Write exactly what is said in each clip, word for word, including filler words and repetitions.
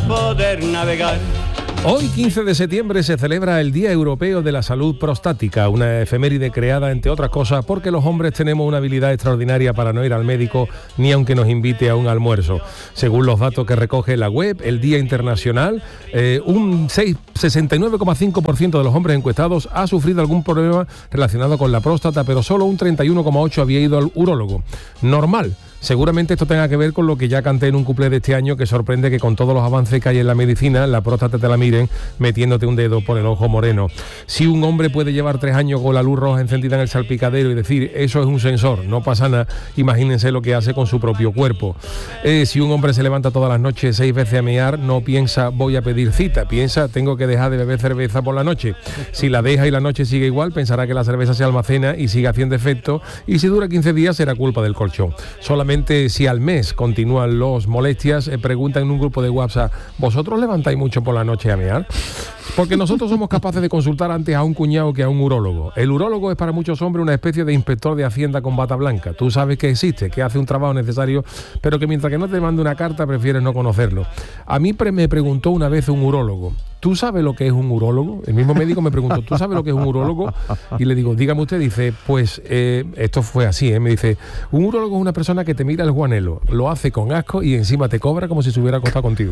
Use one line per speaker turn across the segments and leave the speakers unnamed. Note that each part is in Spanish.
poder navegar.
Hoy, quince de septiembre, se celebra el Día Europeo de la Salud Prostática, una efeméride creada, entre otras cosas, porque los hombres tenemos una habilidad extraordinaria para no ir al médico ni aunque nos invite a un almuerzo. Según los datos que recoge la web, el Día Internacional, eh, un sesenta y nueve coma cinco por ciento de los hombres encuestados ha sufrido algún problema relacionado con la próstata, pero solo un treinta y uno coma ocho por ciento había ido al urólogo. Normal. Seguramente esto tenga que ver con lo que ya canté en un cuplé de este año, que sorprende que con todos los avances que hay en la medicina, la próstata te la miren metiéndote un dedo por el ojo moreno. Si un hombre puede llevar tres años con la luz roja encendida en el salpicadero y decir, eso es un sensor, no pasa nada, imagínense lo que hace con su propio cuerpo. Eh, si un hombre se levanta todas las noches seis veces a mear, no piensa, voy a pedir cita, piensa, tengo que dejar de beber cerveza por la noche. Si la deja y la noche sigue igual, pensará que la cerveza se almacena y sigue haciendo efecto, y si dura quince días será culpa del colchón. Solamente si al mes continúan los molestias, eh, preguntan en un grupo de WhatsApp, ¿vosotros levantáis mucho por la noche a mear? Porque nosotros somos capaces de consultar antes a un cuñado que a un urólogo. El urólogo es para muchos hombres una especie de inspector de Hacienda con bata blanca. Tú sabes que existe, que hace un trabajo necesario, pero que mientras que no te mande una carta prefieres no conocerlo. A mí pre- me preguntó una vez un urólogo, ¿tú sabes lo que es un urólogo? El mismo médico me preguntó, ¿tú sabes lo que es un urólogo? Y le digo, dígame usted. Dice, pues eh, esto fue así, ¿eh? Me dice, un urólogo es una persona que te mira el guanelo, lo hace con asco y encima te cobra como si se hubiera acostado contigo.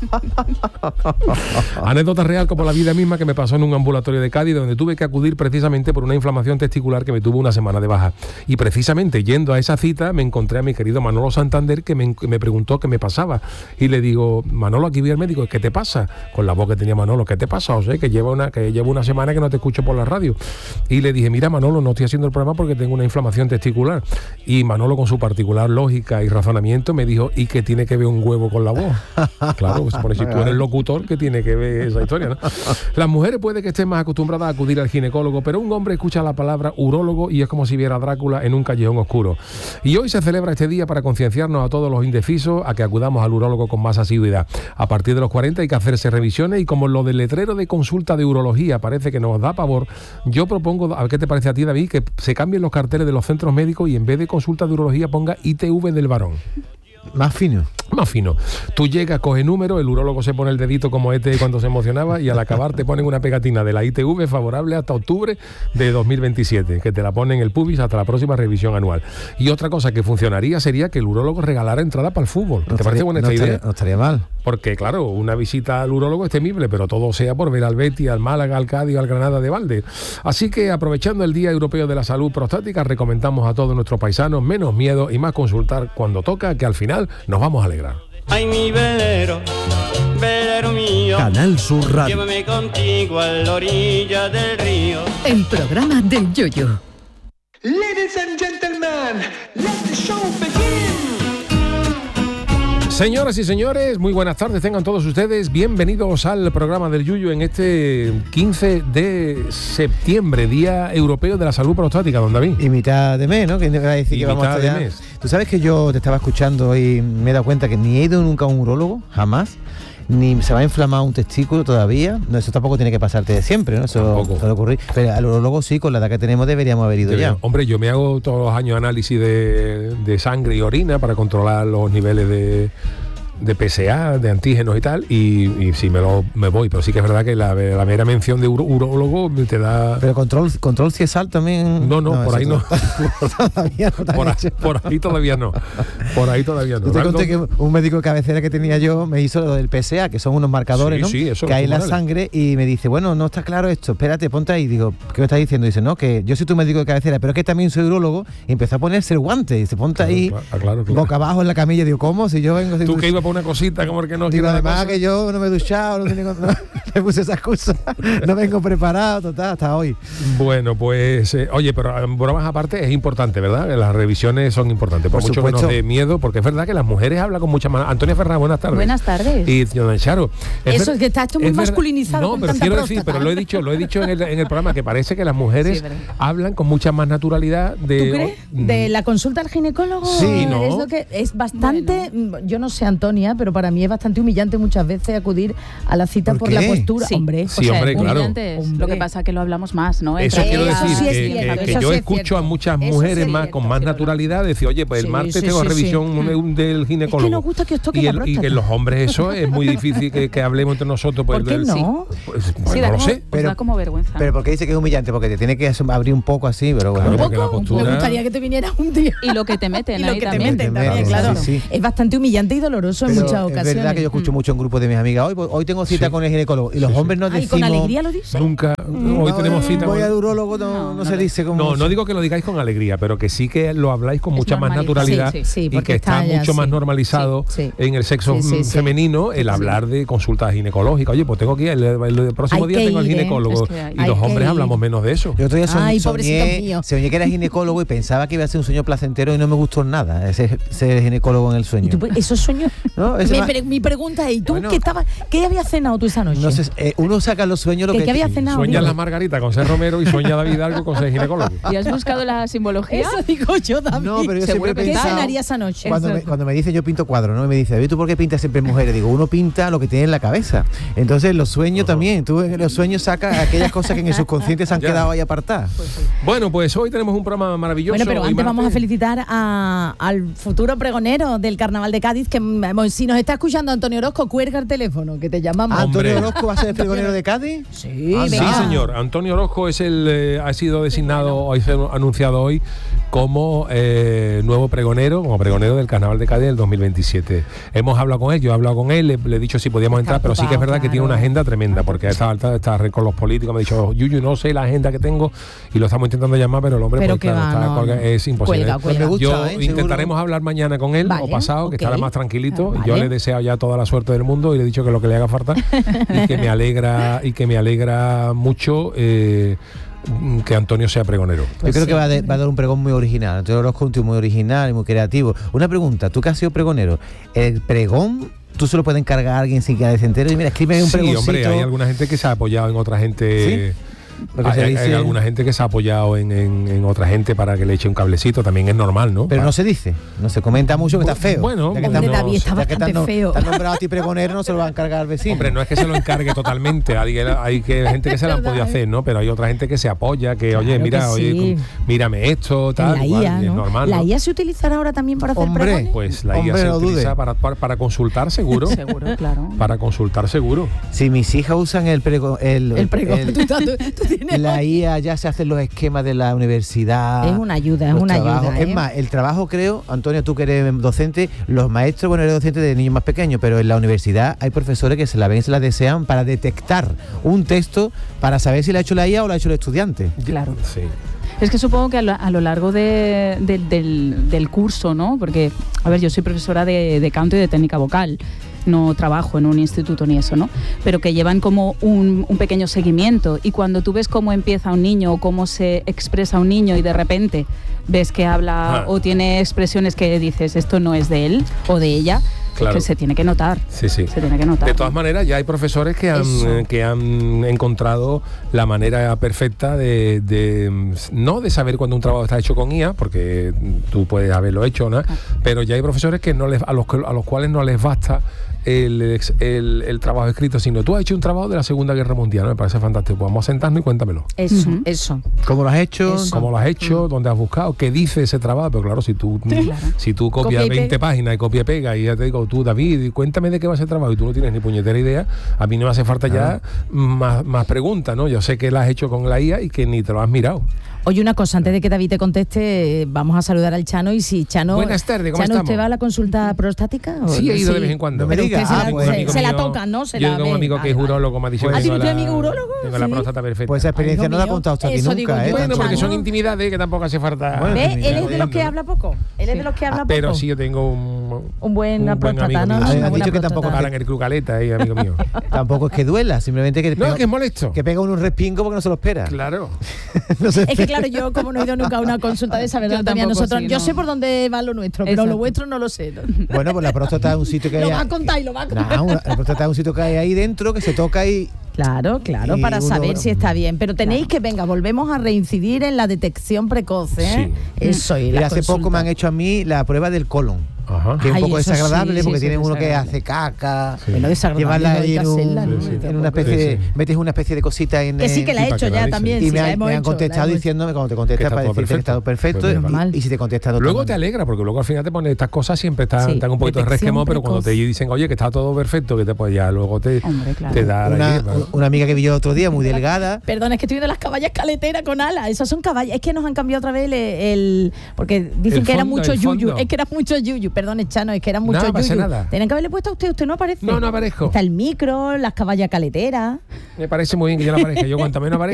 Anécdota real como la vida misma que me pasó en un ambulatorio de Cádiz, donde tuve que acudir precisamente por una inflamación testicular que me tuvo una semana de baja. Y precisamente yendo a esa cita me encontré a mi querido Manolo Santander, que me, me preguntó qué me pasaba. Y le digo, Manolo, aquí vi al médico, ¿qué te pasa? Con la voz que tenía Manolo, ¿qué te pasa? O sea, que lleva una, que llevo una semana que no te escucho por la radio. Y le dije, mira, Manolo, no estoy haciendo el programa porque tengo una inflamación testicular. Y Manolo, con su particular lógica y razonamiento, me dijo, ¿y qué tiene que ver un huevo con la voz? Claro, pues pone, si tú eres locutor, ¿qué tiene que ver esa historia, no? Las mujeres puede que estén más acostumbradas a acudir al ginecólogo, pero un hombre escucha la palabra urólogo y es como si viera a Drácula en un callejón oscuro. Y hoy se celebra este día para concienciarnos a todos los indecisos a que acudamos al urólogo con más asiduidad. A partir de los cuarenta hay que hacerse revisiones, y como lo del letrero de consulta de urología parece que nos da pavor, yo propongo, a ver qué te parece a ti, David, que se cambien los carteles de los centros médicos y en vez de consulta de urología ponga I T V del varón.
Más fino.
Más fino. Tú llegas, coge número, el urólogo se pone el dedito como este cuando se emocionaba y al acabar te ponen una pegatina de la I T V favorable hasta octubre de dos mil veintisiete, que te la ponen en el pubis hasta la próxima revisión anual. Y otra cosa que funcionaría sería que el urólogo regalara entrada para el fútbol. ¿Te
no
parece
estaría,
buena
no
esta
estaría,
idea?
No estaría mal.
Porque, claro, una visita al urólogo es temible, pero todo sea por ver al Betis, al Málaga, al Cádiz, al Granada de balde. Así que, aprovechando el Día Europeo de la Salud Prostática, recomendamos a todos nuestros paisanos menos miedo y más consultar cuando toca, que al final nos vamos a alegrar.
Ay, mi velero, velero mío,
Canal Sur Radio.
llévame contigo a la orilla del río.
El programa del Yoyo.
Ladies and gentlemen, let the show begin.
Señoras y señores, muy buenas tardes, tengan todos ustedes bienvenidos al programa del Yuyu en este quince de septiembre, Día Europeo de la Salud Prostática, don David.
Y mitad de mes, ¿no? Que va a decir
Y
que vamos
mitad
hasta
de
allá.
mes.
Tú sabes que yo te estaba escuchando y me he dado cuenta que ni he ido nunca a un urólogo, jamás. Ni se va a inflamar un testículo todavía. No, eso tampoco tiene que pasarte de siempre, ¿no? Eso
Tampoco.
puede ocurrir. Pero al urólogo sí, con la edad que tenemos deberíamos haber ido
Debería-
ya.
Hombre, yo me hago todos los años análisis de, de sangre y orina para controlar los niveles de, de P S A, de antígenos y tal, y, y sí me lo me voy, pero sí que es verdad que la, la mera mención de uro, urólogo te da...
Pero control control ciesal también.
No, no, por ahí no.
Todavía no te han
Por ahí,
hecho.
por ahí todavía no. Por ahí todavía no.
Yo te
Algo-
conté que un médico de cabecera que tenía yo me hizo lo del P S A, que son unos marcadores,
Sí,
¿no?
sí, eso,
que hay en la
tumorales.
sangre, y me dice, bueno, no está claro esto, espérate, ponte ahí. Digo, ¿qué me estás diciendo? Dice, no, que yo soy tu médico de cabecera, pero es que también soy urólogo. Y empezó a ponerse el guante, y se ponte
Claro,
ahí,
claro, claro, claro.
boca abajo en la camilla. Digo, ¿cómo? Si yo vengo sin
Tú que
ducha-
ibas por una cosita, como el que no
Digo,
quiere la
además
cosa.
que yo no me he duchado, no, tenía, no le puse esa excusa, no vengo preparado, total, hasta hoy.
Bueno, pues, eh, oye, pero eh, bromas aparte, es importante, ¿verdad? Las revisiones son importantes, por,
Por
mucho que
supuesto.
nos dé miedo, porque es verdad que las mujeres hablan con mucha más... Antonia Ferraz, buenas tardes.
Buenas tardes.
Y don Charo.
Eso
ver-
es que está esto muy
es verdad-
masculinizado
No,
con
pero
tanta
quiero decir,
próstata.
pero lo he dicho, lo he dicho en el, en el programa, que parece que las mujeres
Sí, verdad.
hablan con mucha más naturalidad de...
¿Tú crees?
Mm.
¿De la consulta al ginecólogo?
Sí, ¿no?
Es, lo que es bastante... Yo no sé, Antonio.
Sonia, pero para mí es bastante humillante muchas veces acudir a la cita
¿Por
por, la
qué?
postura.
Sí.
Hombre,
Sí,
o sea,
hombre, claro.
humillante es.
Hombre.
Lo que pasa es que lo hablamos más, ¿no?
Eso
Entre-
quiero
Eso
decir,
sí es
que,
cierto,
que- que
eso
yo
sí es
escucho
cierto.
a muchas
Eso
mujeres
sí es
más
cierto,
con más
sí,
naturalidad decir, oye, pues el
Sí,
martes
sí,
tengo
sí,
revisión
sí.
un- del ginecólogo.
Es que nos gusta que os toque
y,
la
el- y
próstata.
que los hombres eso es muy difícil que, que hablemos entre nosotros. Pues,
¿Por qué
del-
no?
Pues, pues
Sí,
no
da
lo
como,
sé.
os da como vergüenza.
Pero ¿por qué dice que es humillante? Porque te tiene que asum- abrir un poco así, pero bueno.
Claro,
Un
porque la
poco,
postura-
me gustaría que te vinieras un día.
Y lo que te meten
Y lo
ahí
que te
también.
meten
Te
también,
meten,
claro.
sí, sí.
Es bastante humillante y doloroso en
Pero
muchas
es
ocasiones.
verdad que yo escucho mucho en grupos de mis amigas. Hoy, hoy tengo cita
Sí.
con el ginecólogo. Y los
Sí, sí.
hombres nos
Ay,
decimos...
con alegría lo dices.
Nunca. Hoy tenemos
eh,
cita.
Voy
con-
al urólogo, no,
No,
no
no
se
lo-
dice como...
No, no digo que lo digáis con alegría, pero que sí que lo habláis con
Es
mucha más
normalizado.
naturalidad
Sí,
sí, sí,
y
porque
que está
está ya,
mucho más
sí.
normalizado
Sí, sí.
en el sexo
Sí, sí,
mm,
sí.
femenino el hablar de consultas ginecológicas. Oye, pues tengo que ir, el, el- el próximo
Hay
día
que
tengo al
ir, ¿eh?
ginecólogo.
Es que hay-
y
hay
los
que
hombres
ir.
hablamos menos de eso.
Yo otro día soñ-
Ay,
soñé,
pobrecitos míos.
soñé que era ginecólogo y pensaba que iba a ser un sueño placentero y no me gustó nada ese, ser ginecólogo en el sueño.
Y tú, pues, esos sueños.
¿No? Ese
Me-
ma-
pero mi pregunta es, ¿y tú
Bueno.
qué estabas, qué habías cenado tú esa noche?
No sé, eh, uno saca los sueños lo
¿Qué-
que...
qué había cenado?
Sueña
digo?
la Margarita con ser Romero y sueña David algo con ser ginecólogo.
¿Y has buscado la simbología?
Eso digo yo también.
No, pero yo
Seguro
siempre he
que
¿Qué
pensado...
cenaría esa noche?
Cuando me,
Exacto.
cuando me dicen yo pinto cuadros, ¿no? Y me dice, David, ¿tú por qué pintas siempre mujeres? Digo, uno pinta lo que tiene en la cabeza. Entonces los sueños también. Tú en los sueños sacas aquellas cosas que en el subconsciente se han
Ya.
quedado ahí apartadas.
Bueno, pues hoy tenemos un programa maravilloso.
Bueno, pero
hoy
antes vamos a
martes.
felicitar a- al futuro pregonero del Carnaval de Cádiz, que mm, si nos está escuchando Antonio Orozco, cuelga el teléfono, que te llamamos.
Ah, ¿Antonio
Hombre.
Orozco va a ser el pregonero de Cádiz?
Sí,
Ah,
Sí,
venga.
señor. Antonio Orozco es el eh, ha sido designado, ha sido anunciado hoy como eh, nuevo pregonero, como pregonero del Carnaval de Cádiz del dos mil veintisiete. Hemos hablado con él, yo he hablado con él, le, le he dicho si podíamos
Está
entrar, pero sí que es
ocupado,
verdad que tiene
claro.
una agenda tremenda, porque está, está, está con los políticos, me ha dicho, Yuyu, no sé la agenda que tengo, y lo estamos intentando llamar, pero el hombre
Pero
pues,
que
claro,
va,
está
no,
colga-
no.
es imposible.
Cuelga, cuelga.
Me gusta,
Yo
¿eh? Seguro.
intentaremos hablar mañana con él,
Vale,
o pasado, que
ok.
estará más tranquilito.
Ah,
Yo
vale.
le he deseado ya toda la suerte del mundo y le he dicho que lo que le haga falta y que me alegra y que me alegra mucho eh, que Antonio sea pregonero.
Pues
Yo creo
sí.
que va a, de- va a dar un pregón muy original. Antonio Orozco es un tío muy original y muy creativo. Una pregunta, tú que has sido pregonero, ¿el pregón tú se lo puedes encargar a alguien sin que se entere? Y mira, escríbeme un
Sí,
pregoncito.
hombre, hay alguna gente que se ha apoyado en otra gente.
Porque
Hay,
se
hay-
dice-
hay alguna gente que se ha apoyado en, en- en otra gente para que le eche un cablecito, también es normal, ¿no?
Pero
Pa-
no se dice, no se comenta mucho que está feo.
Bueno,
ya que
Hombre,
te han-
David, está
ya que te han
bastante
no-
feo.
te han nombrado a ti pregonero, no se lo va a encargar al vecino.
Hombre, no es que se lo encargue totalmente, hay, hay que, gente que se la han podido hacer, ¿no? Pero hay otra gente que se apoya, que
Claro
oye, mira,
que
oye,
sí.
mírame esto,
En
tal,
la
igual,
I A,
y es
¿no?
normal,
¿La
¿no?
I A se utilizará ahora también para hacer
Hombre,
pregones?
Pues la I A
Hombre,
se
no
utiliza
dude.
para, para, para consultar, seguro.
Seguro, claro.
Para consultar, seguro.
Si mis hijas usan el pregón, el,
El pregón.
el-
Tú estás- tú- tú tienes-
la I A ya se hacen los esquemas de la universidad.
Es una ayuda, es
los
una
trabajos.
ayuda, ¿eh?
Es más, el trabajo creo, Antonio, tú que eres docente, los maestros, bueno, eres docente de niños más pequeños, pero en la universidad hay profesores que se la ven y se la desean para detectar un texto para saber si la ha hecho la I A o la ha hecho el estudiante.
Claro.
Sí.
Es que supongo que a lo, a lo largo de- de- del, del curso, ¿no? Porque, a ver, yo soy profesora de, de canto y de técnica vocal, no trabajo en un instituto ni eso, ¿no? Pero que llevan como un, un pequeño seguimiento y cuando tú ves cómo empieza un niño o cómo se expresa un niño y de repente ves que habla
Ah.
o tiene expresiones que dices esto no es de él o de ella,
Claro.
que se tiene que notar.
Sí, sí.
Se tiene que notar.
De todas maneras, ya hay profesores que han,
Eso.
eh, que han encontrado la manera perfecta de, de, mm, no de saber cuando un trabajo está hecho con I A, porque mm, tú puedes haberlo hecho, ¿no? Pero ya hay profesores que no les, a los que- a los cuales no les basta el, ex- el, el trabajo escrito, sino tú has hecho un trabajo de la Segunda Guerra Mundial, ¿no? Me parece fantástico. Pues vamos a sentarnos y cuéntamelo.
Eso,
Ujú.
eso.
¿Cómo lo has hecho?
Eso.
¿Cómo lo has hecho? ¿Dónde has buscado? ¿Qué dice ese trabajo? Pero claro, si tú, si tú copias
Copia y
veinte
pega.
páginas y copia y pega y ya te digo, tú, David, cuéntame de qué va ese trabajo y tú no tienes ni puñetera idea, a mí no me hace falta ya más, más preguntas, ¿no? Yo sé que la has hecho con la I A y que ni te lo has mirado.
Oye, una cosa, antes de que David te conteste, eh, vamos a saludar al Chano y si Chano...
Buenas tardes, ¿cómo
Chano,
estamos?
¿usted va a la consulta prostática? o-
Sí, he ido de vez en cuando.
No me
Pero
diga,
usted se
ah,
la,
pues,
se-
amigo
se la
mío-
toca, ¿no? Se
yo
la
tengo un
ve.
amigo que es
Vale, vale.
urólogo, me ha dicho
Pues-
que
¿Ah,
tengo
tiene usted
la-
amigo urólogo?
Tengo la
Sí.
próstata perfecta.
Pues esa experiencia
Amigo
no la ha
mío,
contado usted aquí
eso digo
nunca,
yo,
¿eh?
bueno, porque
Chano.
son intimidades que tampoco hace falta.
Bueno,
¿Ve?
mira,
Él es de los que habla poco. Él es de los que habla
Ah,
poco.
pero sí, yo tengo un,
Un buen
un buen
próstata,
amigo
¿no?
mío.
Ha-
Una
ha
buena
dicho que tampoco-
próstata.
Para en el Crucaleta ahí, amigo mío.
Tampoco es que duela, simplemente que,
No,
pega,
que es molesto.
que pega uno un respingo porque no se lo espera.
Claro.
No se
Es que
espera.
claro, yo como no he ido nunca a una consulta de esa, ¿verdad,
Yo
Antonia?
tampoco,
Nosotros,
sí,
yo
no.
sé por dónde va lo nuestro, pero
Exacto.
lo vuestro no lo sé.
Bueno, pues la próstata es un sitio que
Lo
hay...
va a contar y lo va a contar.
Nah, una- la próstata es un sitio que hay ahí dentro que se toca y...
Claro, claro,
Y
para
uno-
saber si está bien. Pero tenéis que, venga, volvemos a reincidir en la detección precoz, ¿eh?
Sí.
Eso y la
Mira, hace poco
consulta.
me han hecho a mí la prueba del colon.
Ajá.
que es un
Ay,
poco
eso
desagradable
sí,
porque
sí,
tiene
eso es
uno que
desagradable.
hace caca,
Sí.
Bueno, desagradable,
llevarla
no hay
ahí
que
en, un-
hacerla, ¿no?
Sí, sí.
en una especie
Sí,
de,
sí.
metes una especie de cosita en
Que sí, que la he
Sí, para
hecho
que la
ya
avisen.
también.
y
sí,
me,
la
han-
hemos
me han
hecho, la
contestado
hemos-
diciéndome cuando te
Que
contestas
está
para
todo
decirte que
perfecto.
está todo perfecto
Pues
y-
normal.
y, si te contestan de otra
Luego te
manera.
alegra, porque luego al final te pones estas cosas, siempre están,
Sí,
están un poquito de
detección
resquemón, pero cuando te
precoz.
dicen, oye, que está todo perfecto, que te pues ya luego te,
Hombre, claro.
te da la
una,
idea, ¿no?
una amiga que vi yo otro día, muy delgada.
Perdón, es que estoy viendo las caballas caleteras con alas. Esas son caballas. Es que nos han cambiado otra vez el. el- porque dicen
El
que era
fondo,
mucho
el
yuyu.
fondo.
Es que era mucho yuyu. Perdón, Chano, es que era mucho
No, pasa
yuyu.
nada.
Tenían que haberle puesto a usted. Usted no aparece.
No, no aparezco.
Está el micro, las caballas caleteras.
Me parece muy bien que yo no aparezca. Yo cuanto menos aparezca,